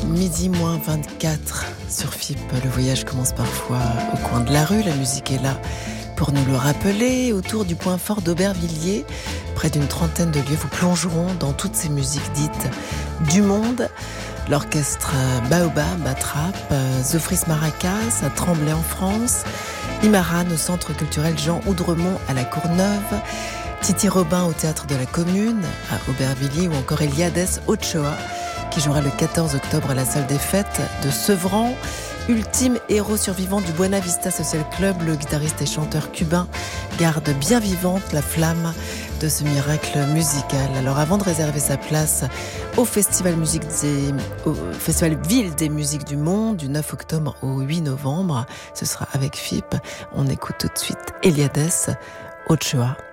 12h24 sur FIP. Le voyage commence parfois au coin de la rue. La musique est là pour nous le rappeler. Autour du point fort d'Aubervilliers, près d'une trentaine de lieux, vous plongerons dans toutes ces musiques dites du monde. L'orchestre Baobab à Trappes, Zofris Maracas à Tremblay en France, Imaran au Centre culturel Jean Oudremont à la Courneuve, Titi Robin au Théâtre de la Commune à Aubervilliers ou encore Eliades Ochoa qui jouera le 14 octobre à la salle des fêtes de Sevran. Ultime héros survivant du Buena Vista Social Club, le guitariste et chanteur cubain garde bien vivante la flamme de ce miracle musical. Alors avant de réserver sa place au Festival Ville des Musiques du Monde du 9 octobre au 8 novembre, ce sera avec FIP. On écoute tout de suite Eliades Ochoa.